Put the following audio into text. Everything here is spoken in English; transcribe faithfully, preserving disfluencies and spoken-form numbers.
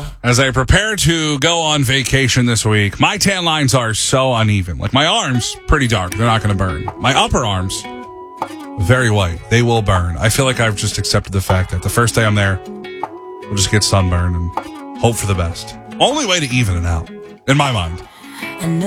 As I prepare to go on vacation this week, my tan lines are so uneven. Like, my arms, pretty dark. They're not going to burn. My upper arms, very white. They will burn. I feel like I've just accepted the fact that the first day I'm there, we'll just get sunburned and hope for the best. Only way to even it out, in my mind.